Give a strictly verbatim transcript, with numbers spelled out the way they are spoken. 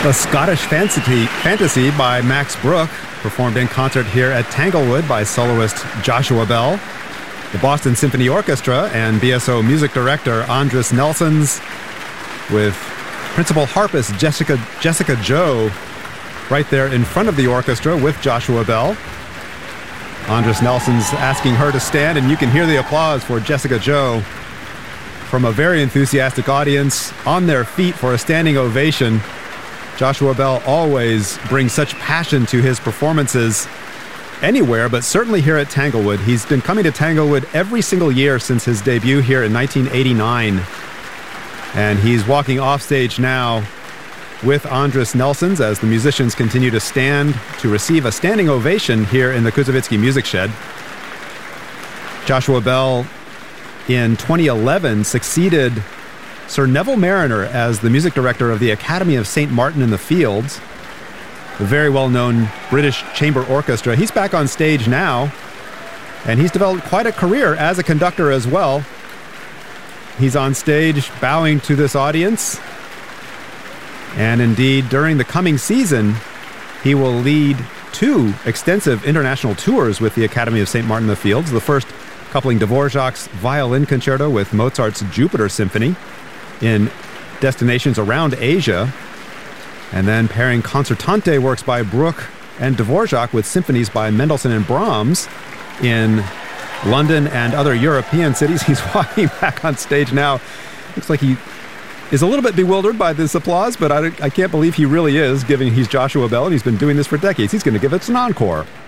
The Scottish Fantasy, Fantasy by Max Bruch, performed in concert here at Tanglewood by soloist Joshua Bell. The Boston Symphony Orchestra and B S O music director Andris Nelsons, with principal harpist Jessica, Jessica Joe right there in front of the orchestra with Joshua Bell. Andris Nelsons asking her to stand, and you can hear the applause for Jessica Joe from a very enthusiastic audience on their feet for a standing ovation. Joshua Bell always brings such passion to his performances anywhere, but certainly here at Tanglewood. He's been coming to Tanglewood every single year since his debut here in nineteen eighty-nine. And he's walking off stage now with Andris Nelsons as the musicians continue to stand to receive a standing ovation here in the Kuzovitsky Music Shed. Joshua Bell in twenty eleven succeeded Sir Neville Marriner as the music director of the Academy of Saint Martin in the Fields, the very well-known British chamber orchestra. He's back on stage now, and he's developed quite a career as a conductor as well. He's on stage bowing to this audience, and indeed, during the coming season, he will lead two extensive international tours with the Academy of Saint Martin in the Fields. The first coupling Dvorak's Violin Concerto with Mozart's Jupiter Symphony in destinations around Asia, and then pairing concertante works by Bruch and Dvorak with symphonies by Mendelssohn and Brahms in London and other European cities. He's walking back on stage now. Looks like he is a little bit bewildered by this applause, but I, I can't believe he really is, given he's Joshua Bell and he's been doing this for decades. He's going to give us an encore.